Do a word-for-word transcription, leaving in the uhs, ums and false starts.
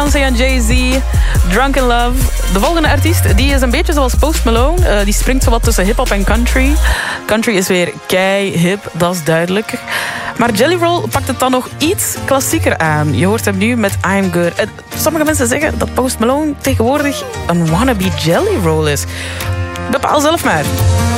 Beyoncé en Jay-Z, Drunk in Love. De volgende artiest die is een beetje zoals Post Malone. Uh, die springt zowat tussen hip-hop en country. Country is weer kei hip, dat is duidelijk. Maar Jelly Roll pakt het dan nog iets klassieker aan. Je hoort hem nu met I'm Good. En sommige mensen zeggen dat Post Malone tegenwoordig een wannabe Jelly Roll is. Bepaal zelf maar.